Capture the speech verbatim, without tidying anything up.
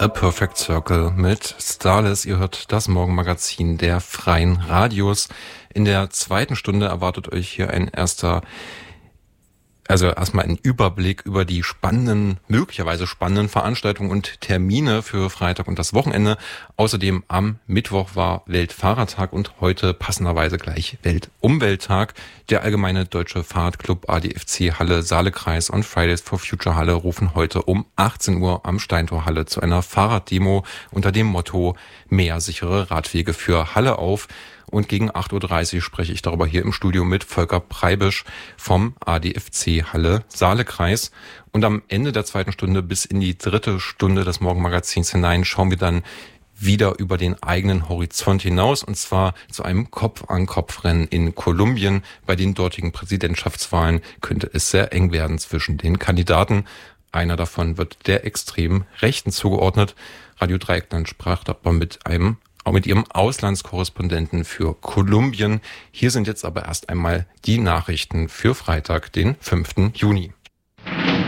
A Perfect Circle mit Starless. Ihr hört das Morgenmagazin der Freien Radios. In der zweiten Stunde erwartet euch hier ein erster, also erstmal ein Überblick über die spannenden, möglicherweise spannenden Veranstaltungen und Termine für Freitag und das Wochenende. Außerdem am Mittwoch war Weltfahrertag und heute passenderweise gleich Weltumwelttag. Der Allgemeine Deutsche Fahrradclub A D F C Halle Saalekreis und Fridays for Future Halle rufen heute um achtzehn Uhr am Steintorhalle zu einer Fahrraddemo unter dem Motto Mehr sichere Radwege für Halle auf. Und gegen acht Uhr dreißig spreche ich darüber hier im Studio mit Volker Preibisch vom A D F C Halle Saalekreis. Und am Ende der zweiten Stunde bis in die dritte Stunde des Morgenmagazins hinein schauen wir dann wieder über den eigenen Horizont hinaus, und zwar zu einem Kopf-an-Kopf-Rennen in Kolumbien. Bei den dortigen Präsidentschaftswahlen könnte es sehr eng werden zwischen den Kandidaten. Einer davon wird der extremen Rechten zugeordnet. Radio Dreieckland sprach darüber mit einem auch mit ihrem Auslandskorrespondenten für Kolumbien. Hier sind jetzt aber erst einmal die Nachrichten für Freitag, den fünften Juni.